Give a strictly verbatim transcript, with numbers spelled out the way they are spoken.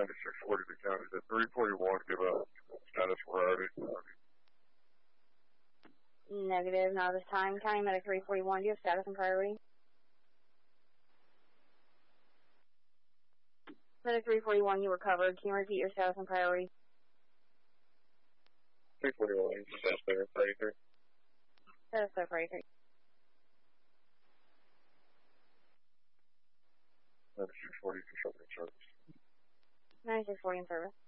ninety-six forty the county. The three forty-one give a status priority. Negative, not this time. County Medic three forty-one, do you have status and priority? Medic three forty-one, you were covered. Can you repeat your status and priority? three forty-one, status there, thirty-three. Status there, thirty-three. ninety-six forty, construction service. ninety-six forty in service.